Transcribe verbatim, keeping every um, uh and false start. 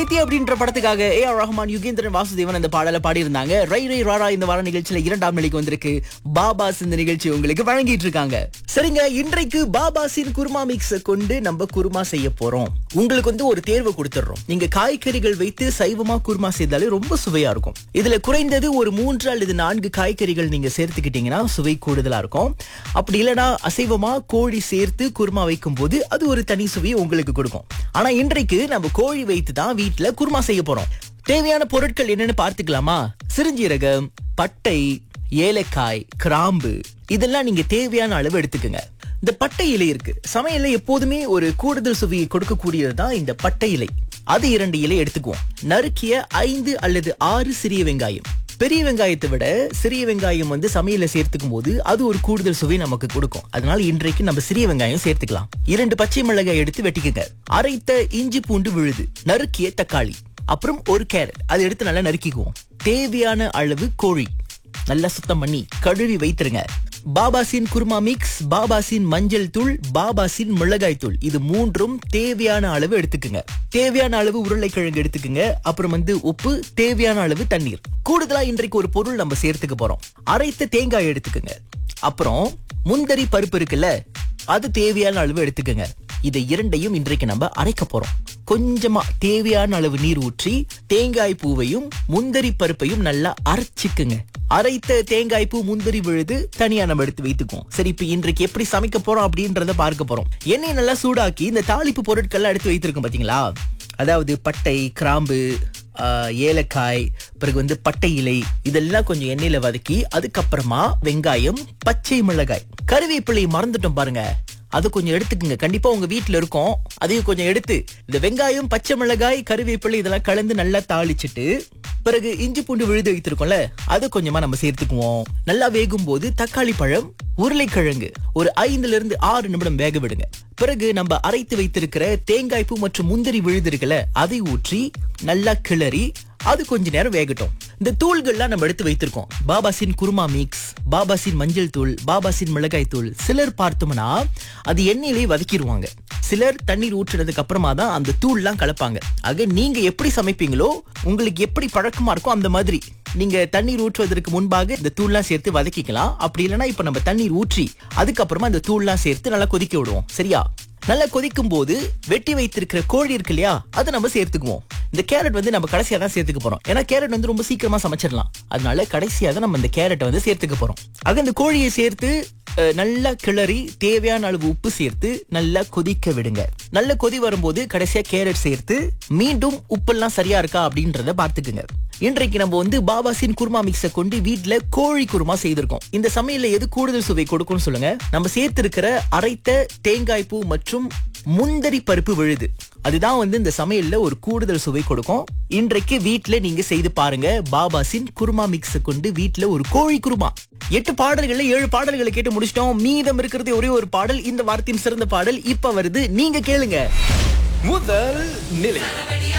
பெத்தி அப்படின்ற படத்துக்காக A R Rahman, Yugendran, Vasudevan அந்த பாடலை பாடியிருந்தாங்க. ரை ரை ராரா இந்த வார நிகழ்ச்சியில இரண்டாம் நிலைக்கு வந்திருக்கு. பாபாஸ் இந்த நிகழ்ச்சி உங்களுக்கு வழங்கிட்டு இருக்காங்க. சரிங்க, இன்றைக்கு பாபாஸின் குருமா மிக்ஸ் கொண்டு நம்ம குருமா செய்ய போறோம். உங்களுக்கு வந்து ஒரு தேர்வு கொடுத்துடுறோம். நீங்க காய்கறிகள் வைத்து சைவமா குருமா செய்தாலே ரொம்ப சுவையா இருக்கும். இதுல குறைந்தது ஒரு மூன்று அல்லது நான்கு காய்கறிகள் நீங்க சேர்த்துக்கிட்டீங்கன்னா சுவை கூடுதலா இருக்கும். அப்படி இல்லைன்னா அசைவமா கோழி சேர்த்து குருமா வைக்கும் போது அது ஒரு தனி சுவையை உங்களுக்கு கொடுக்கும். ஆனா இன்றைக்கு நம்ம கோழி வைத்து தான் வீட்டுல குருமா செய்ய போறோம். தேவையான பொருட்கள் என்னன்னு பார்த்துக்கலாமா? சிறுஞ்சீரகம், பட்டை, ஏலக்காய், கிராம்பு இதெல்லாம் நீங்க தேவையான அளவு எடுத்துக்கங்க. இந்த பட்டை இலை இருக்கு, சமையல்ல எப்போதுமே ஒரு கூடுதல் சுவையை கொடுக்கக்கூடியதுதான் இந்த பட்டை இலை. அது இரண்டு இலை எடுத்துக்குவோம். நறுக்கிய ஐந்து அல்லது ஆறு சிறிய வெங்காயம். பெரிய வெங்காயத்தை விட சிறிய வெங்காயம் வந்து சமையல சேர்த்துக்கும் போது அது ஒரு கூடுதல் சுவை நமக்கு கொடுக்கும். அதனால இன்றைக்கு நம்ம சிறிய வெங்காயம் சேர்த்துக்கலாம். இரண்டு பச்சை மிளகாய் எடுத்து வெட்டிக்கங்க. அரைத்த இஞ்சி பூண்டு விழுது, நறுக்கிய தக்காளி, அப்புறம் ஒரு கேரட் அதை எடுத்து நல்லா நறுக்கிக்குவோம். தேவையான அளவு கோழி நல்லா சுத்தம் பண்ணி கழுவி வைத்திருங்க. பாபாஸின் குருமா மிக்ஸ், பாபாஸின் மஞ்சள் தூள், பாபாஸின் மிளகாய் தூள் இது மூன்றும் தேவையான அளவு எடுத்துக்குங்க. தேவையான அளவு உருளைக்கிழங்கு எடுத்துக்குங்க. அப்புறம் வந்து உப்பு, தேவையான அளவு தண்ணீர். கூடுதலா இன்றைக்கு ஒரு பொருள் நம்ம சேர்த்துக்க போறோம். அரைத்த தேங்காய் எடுத்துக்குங்க. அப்புறம் முந்தரி பருப்பு இருக்குல்ல, அது தேவையான அளவு எடுத்துக்குங்க. இதை இரண்டையும் இன்றைக்கு நம்ம அரைக்க போறோம். கொஞ்சமா தேவையான அளவு நீர் ஊற்றி தேங்காய் பூவையும் முந்தரி பருப்பையும் நல்லா அரைச்சிக்குங்க. அரைத்த தேங்காய் பூ, முந்திரி விழுது தனியா நம்ம எடுத்து வைத்துக்குவோம். சரி, இப்ப இன்றைக்கு எப்படி சமைக்க போறோம் அப்படின்றத பார்க்க போறோம். எண்ணெய் நல்லா சூடாக்கி இந்த தாளிப்பு பொருட்கள் எடுத்து வைத்திருக்கோம் பாத்தீங்களா? அதாவது பட்டை, கிராம்பு, ஏலக்காய், பிறகு வந்து பட்டை இலை இதெல்லாம் கொஞ்சம் எண்ணெயில வதக்கி அதுக்கப்புறமா வெங்காயம், பச்சை மிளகாய், கருவேப்பிலை மறந்துட்டோம் பாருங்க, அது கொஞ்சம் எடுத்துக்குங்க. கண்டிப்பா உங்க வீட்டுல இருக்கும். அதையும் கொஞ்சம் எடுத்து இந்த வெங்காயம், பச்சை மிளகாய், கருவேப்பிலை இதெல்லாம் கலந்து நல்லா தாளிச்சிட்டு பிறகு இஞ்சி பூண்டு விழுது வைத்திருக்கோம்ல அது கொஞ்சமா நம்ம சேர்த்துக்குவோம். நல்லா வேகும் போது தக்காளி பழம், உருளைக்கிழங்கு ஒரு ஐந்துல இருந்து ஆறு நிமிடம் வேக விடுங்க. பிறகு நம்ம அரைத்து வைத்திருக்கிற தேங்காய் பூ மற்றும் முந்திரி விழுது இருக்குல்ல அதை ஊற்றி நல்லா கிளறி அது கொஞ்ச நேரம் வேகட்டும். இந்த தூள்கள்லாம் நம்ம எடுத்து வைத்திருக்கோம். பாபாஸின் குருமா மிக்ஸ், பாபாஸின் மஞ்சள் தூள், பாபாஸின் மிளகாய் தூள். சிலர் பார்த்தோம்னா அது எண்ணெயிலே வதக்கிடுவாங்க. சிலர் தண்ணீர் ஊற்றுனதுக்கு அப்புறமா தான் அந்த தூள்லாம் கலப்பாங்க. ஆக நீங்க எப்படி சமைப்பீங்களோ, உங்களுக்கு எப்படி பழக்கமா இருக்கோ அந்த மாதிரி நீங்க தண்ணீர் ஊற்றுவதற்கு முன்பாக இந்த தூள்லாம் சேர்த்து வதக்கிக்கலாம். அப்படி இல்லைன்னா இப்ப நம்ம தண்ணீர் ஊற்றி அதுக்கப்புறமா இந்த தூள்லாம் சேர்த்து நல்லா கொதிக்க விடுவோம். சரியா? நல்லா கொதிக்கும் போது வெட்டி வைத்திருக்கிற கோழி இருக்கு இல்லையா, அதை நம்ம சேர்த்துக்குவோம். இந்த கேரட் வந்து நம்ம கடைசியா தான் சேர்த்துக்க போறோம். ஏன்னா கேரட் வந்து ரொம்ப சீக்கிரமா சமைச்சிடலாம். அதனால கடைசியா தான் நம்ம இந்த கேரட்டை வந்து சேர்த்துக்க போறோம். ஆக இந்த கோழியை சேர்த்து நல்லா கிளறி தேவையான அளவு உப்பு சேர்த்து நல்லா கொதிக்க விடுங்க. நல்ல கொதி வரும்போது கடைசியா கேரட் சேர்த்து மீண்டும் உப்பெல்லாம் சரியா இருக்கா அப்படின்றத பார்த்துக்குங்க. இன்றைக்கு நம்ம வந்து பாபாஸின் குருமா மிக்ஸை கொண்டு வீட்டுல கோழி குருமா செய்திருக்கோம். இந்த சமையல்ல எது கூடுதல் சுவை கொடுக்கும்னு சொல்லுங்க? நம்ம சேர்த்திருக்கிற அரைத்த தேங்காய் பூ மற்றும் முந்தரி பருப்பு விழுது அதுதான் வந்து இந்த சமையல்ல ஒரு கூடுதல் சுவை கொடுக்கும். இன்றைக்கு வீட்டுல நீங்க செய்து பாருங்க. பாபாஸின் குருமா மிக்ஸை கொண்டு வீட்டுல ஒரு கோழி குருமா. எட்டு பாடல்கள்ல ஏழு பாடல்களை கேட்டு முடிச்சிட்டோம். மீதம் இருக்கிறது ஒரே ஒரு பாடல். இந்த வாரத்தின் சிறந்த பாடல் இப்ப வருது, நீங்க கேளுங்க. முதல் நிலை